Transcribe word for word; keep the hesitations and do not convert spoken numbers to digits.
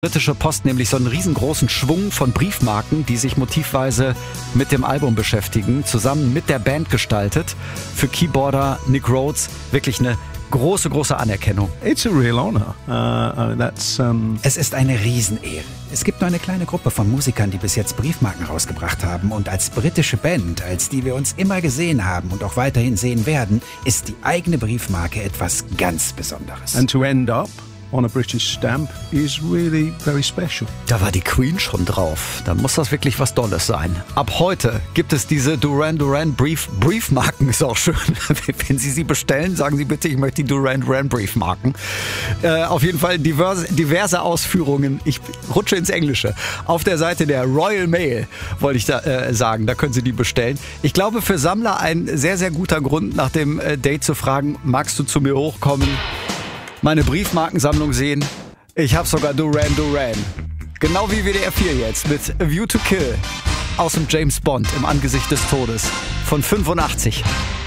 Britische Post nämlich so einen riesengroßen Schwung von Briefmarken, die sich motivweise mit dem Album beschäftigen, zusammen mit der Band gestaltet. Für Keyboarder Nick Rhodes wirklich eine große, große Anerkennung. It's a real honor. Uh, that's, um es ist eine Riesenehre. Es gibt nur eine kleine Gruppe von Musikern, die bis jetzt Briefmarken rausgebracht haben. Und als britische Band, als die wir uns immer gesehen haben und auch weiterhin sehen werden, ist die eigene Briefmarke etwas ganz Besonderes. And to end up on a British stamp is really very special. Da war die Queen schon drauf. Dann muss das wirklich was Dolles sein. Ab heute gibt es diese Duran Duran Brief Briefmarken. Ist auch schön. Wenn Sie sie bestellen, sagen Sie bitte, ich möchte die Duran Duran Briefmarken. Äh, auf jeden Fall diverse, diverse Ausführungen. Ich rutsche ins Englische. Auf der Seite der Royal Mail wollte ich da äh, sagen, da können Sie die bestellen. Ich glaube, für Sammler ein sehr, sehr guter Grund, nach dem äh, Date zu fragen, magst du zu mir hochkommen? Meine Briefmarkensammlung sehen. Ich habe sogar Duran Duran. Genau wie W D R vier jetzt mit A View to Kill aus dem James Bond im Angesicht des Todes von fünfundachtzig.